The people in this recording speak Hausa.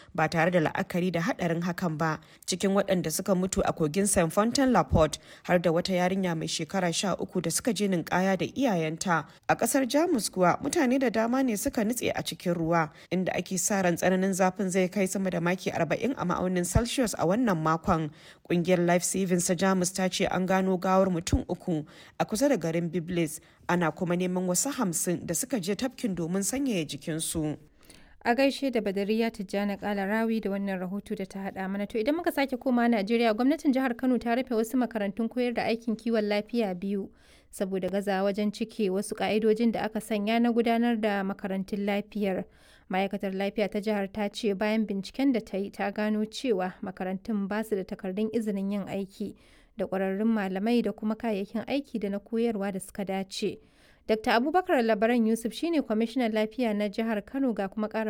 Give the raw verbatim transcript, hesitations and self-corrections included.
ba tare da la'akari da haɗarin hakan ba. Cikin waɗanda suka mutu a kogin Saint Fontaine La Porte har da wata yarinya mai shekara sha uku da suka je ninkaya da iyayenta. A ƙasar Jamus kuwa mutane da dama ne suka nutse a cikin ruwa, inda ake sa ran tsananin zafin zai kai sama da maki arba'in a ma'aunin Celsius a wannan makon. Ƙungiyar Life Savings ta Jamus ta ce an gano gawar mutum uku a kusa da garin Biblis, ana kuma neman wasu hamsin da suka je tafkin domin sanyaya jikinsu. A gaishe da Badariya Tijjani Kalarawi da wannan rahoto da ta haɗa mana. To idan muka sake koma Najeriya, gwamnatin jihar Kano ta rufe wasu makarantun koyar da aikin kiwon lafiya biyu saboda gaza wajen cike wasu ka'idojin da aka sanya na gudanar da makarantun lafiyar. Ma'aikatar lafiya ta jihar ta ce bayan binciken da ta yi ta gano cewa makarantun ba su da takardun izinin yin aiki da ƙwararrun malamai da kuma kayayyakin aiki da na koyarwa da suka dace. Dr. Abubakar Labaran Yusuf shine kwamishinan lafiya na jihar Kano ga kuma ƙara